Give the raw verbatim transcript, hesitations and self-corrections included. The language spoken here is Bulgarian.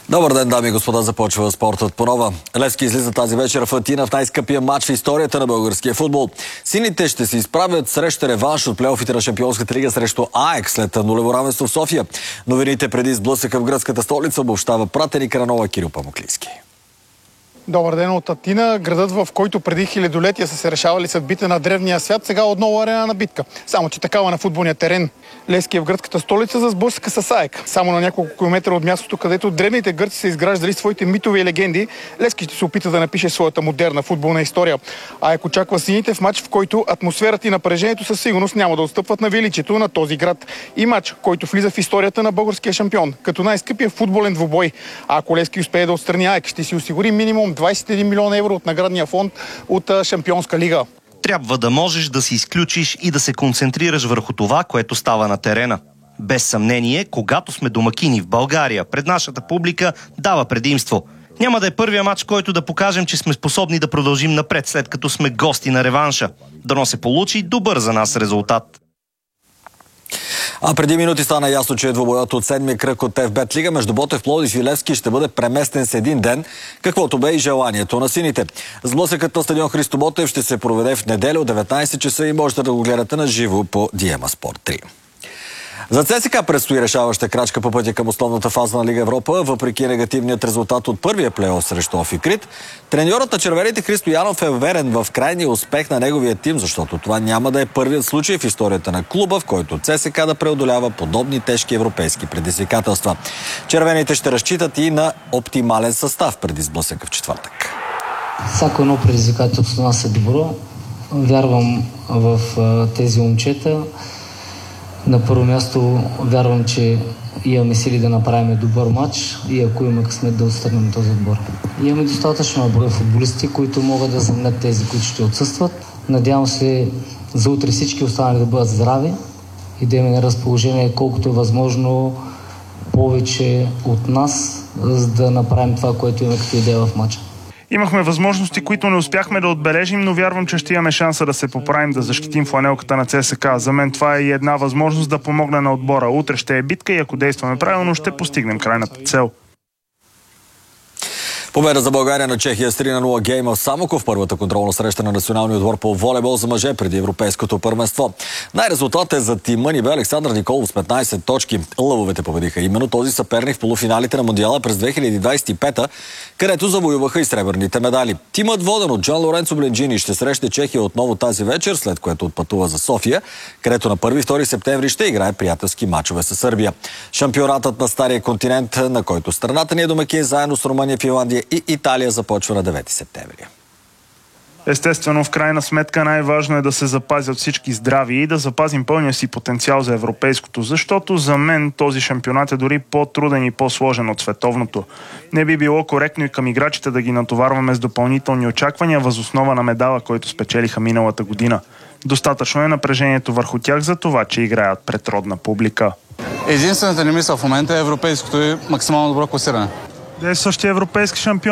Добър ден, дами и господа, започва спортът по нова. Левски излиза тази вечер в Атина в най-скъпия матч в историята на българския футбол. Сините ще се изправят срещу реванш от плейофите на Шампионската лига срещу АЕК след нулево равенство в София. Новините преди сблъсъка в гръцката столица обобщава пратеник на нова Кирил Памуклийски. Добър ден от Атина, градът, в който преди хилядолетия са се решавали съдбите на древния свят, сега отново арена на битка. Само че такава на футболния терен. Левски е в гръцката столица за сблъсъка с АЕК. Само на няколко километра от мястото, където древните гърци са изграждали своите митове и легенди, Левски ще се опита да напише своята модерна футболна история. АЕК очаква сините в матч, в който атмосферата и напрежението със сигурност няма да отстъпват на величието на този град. И матч, който влиза в историята на българския шампион, като най-скъпия футболен двубой. А ако Левски успее да отстрани АЕК, ще си осигури минимум двадесет и един милиона евро от наградния фонд от Шампионска лига. Трябва да можеш да се изключиш и да се концентрираш върху това, което става на терена. Без съмнение, когато сме домакини в България, пред нашата публика дава предимство. Няма да е първия матч, който да покажем, че сме способни да продължим напред, след като сме гости на реванша. Дано се получи добър за нас резултат. А преди минути стана ясно, че двубоят от седмия кръг от ФБет лига между Ботев, Пловдив и Левски ще бъде преместен с един ден, каквото бе и желанието на сините. Сблъсъкът на стадион Христо Ботев ще се проведе в неделя от деветнадесет часа и можете да го гледате на живо по Диема Спорт три. За ЦСКА предстои решаваща крачка по пътя към основната фаза на Лига Европа, въпреки негативният резултат от първия плейоф срещу Офикрит. Треньорът на червените Христо Янов е уверен в крайния успех на неговия тим, защото това няма да е първият случай в историята на клуба, в който ЦСКА да преодолява подобни тежки европейски предизвикателства. Червените ще разчитат и на оптимален състав преди сблъсъка в четвъртък. Всяко едно предизвикателство у нас е добро. Вярвам в тези момчета. На първо място вярвам, че имаме сили да направим добър матч и ако имаме късмет да отстраним този отбор. Имаме достатъчно брой футболисти, които могат да заменят тези, които ще отсъстват. Надявам се за утре всички останали да бъдат здрави и да имаме на разположение колкото е възможно повече от нас, за да направим това, което имаме като идея в матча. Имахме възможности, които не успяхме да отбележим, но вярвам, че ще имаме шанса да се поправим, да защитим фланелката на ЦСКА. За мен това е и една възможност да помогне на отбора. Утре ще е битка и ако действаме правилно, ще постигнем крайната цел. Победа за България на Чехия с три на нула гейма в Самоков, първата контролна среща на националния отбор по волейбол за мъже преди европейското първенство. Най-резултат е за тима ни бе Александър Николов с петнадесет точки. Лъвовете победиха именно този съперник в полуфиналите на Мондиала през две хиляди двадесет и пета, където завоюваха и сребърните медали. Тимът, воден от Джан Лоренцо Бленджини, ще срещне Чехия отново тази вечер, след което отпътува за София, където на първи и втори септември ще играе приятелски мачове с Сърбия. Шампионатът на Стария континент, на който страната ни е домакин заедно с Румъния, Финландия и Италия, започва на девети септември. Естествено, в крайна сметка най-важно е да се запазят всички здрави и да запазим пълния си потенциал за европейското, защото за мен този шампионат е дори по-труден и по-сложен от световното. Не би било коректно и към играчите да ги натоварваме с допълнителни очаквания въз основа на медала, който спечелиха миналата година. Достатъчно е напрежението върху тях за това, че играят пред родна публика. Единствената ни мисъл в момента е европейското и максимално добро класиране. Да е същия европейски шампион.